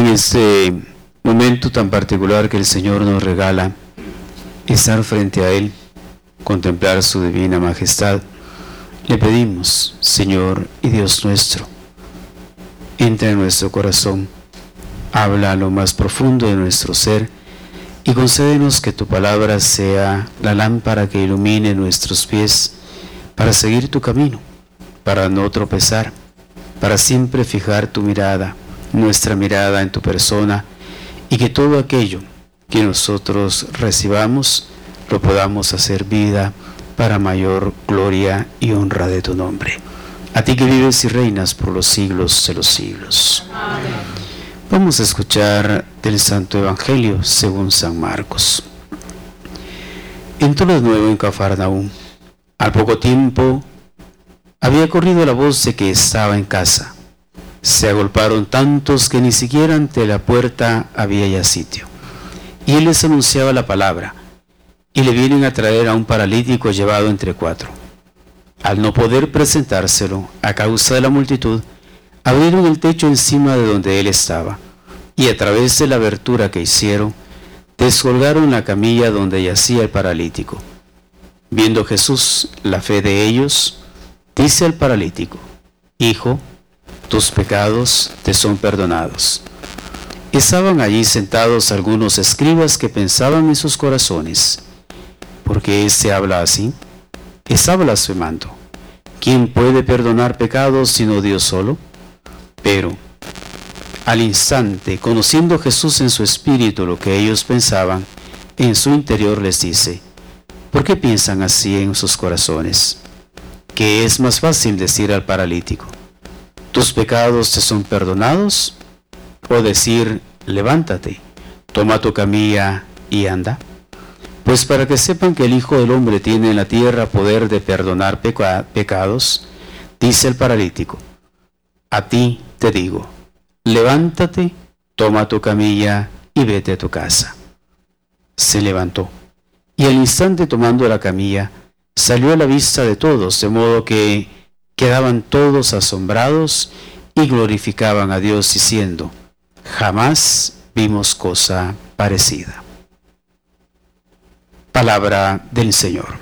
En este momento tan particular que el Señor nos regala, estar frente a Él, contemplar su divina majestad, le pedimos, Señor y Dios nuestro, entra en nuestro corazón, habla a lo más profundo de nuestro ser y concédenos que tu palabra sea la lámpara que ilumine nuestros pies para seguir tu camino, para no tropezar, para siempre fijar tu mirada, nuestra mirada en tu persona, y que todo aquello que nosotros recibamos lo podamos hacer vida para mayor gloria y honra de tu nombre. A ti que vives y reinas por los siglos de los siglos. Amén. Vamos a escuchar del Santo Evangelio según San Marcos. Entró de nuevo en Cafarnaúm. Al poco tiempo había corrido la voz de que estaba en casa. Se agolparon tantos que ni siquiera ante la puerta había ya sitio. Y él les anunciaba la palabra, y le vienen a traer a un paralítico llevado entre 4. Al no poder presentárselo a causa de la multitud, abrieron el techo encima de donde él estaba, y a través de la abertura que hicieron, descolgaron la camilla donde yacía el paralítico. Viendo Jesús la fe de ellos, dice al paralítico: Hijo, tus pecados te son perdonados. Estaban allí sentados algunos escribas que pensaban en sus corazones: ¿por qué éste habla así? Está blasfemando. ¿Quién puede perdonar pecados sino Dios solo? Pero al instante, conociendo Jesús en su espíritu lo que ellos pensaban, en su interior les dice: ¿por qué piensan así en sus corazones? ¿Qué es más fácil decir al paralítico: tus pecados te son perdonados? ¿O decir: levántate, toma tu camilla y anda? Pues para que sepan que el Hijo del Hombre tiene en la tierra poder de perdonar pecados, dice el paralítico: a ti te digo, levántate, toma tu camilla y vete a tu casa. Se levantó, y al instante, tomando la camilla, salió a la vista de todos, de modo que quedaban todos asombrados y glorificaban a Dios diciendo: jamás vimos cosa parecida. Palabra del Señor.